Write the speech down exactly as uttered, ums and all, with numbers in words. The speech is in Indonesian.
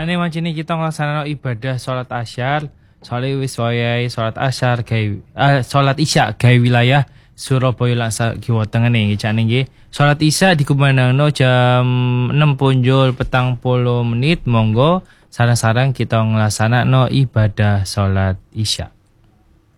biasanya macam ini kita ngelaksanakan ibadah sholat asyar, soalnya wis wayahe sholat asyar gawe ah, sholat isya gawe wilayah Surabaya lan Jawa Tengah nih cak niki. Sholat isya dikumandangno jam enam punjul petang puluh menit. Monggo sarang-sarang kita ngelaksanakan ibadah sholat isya.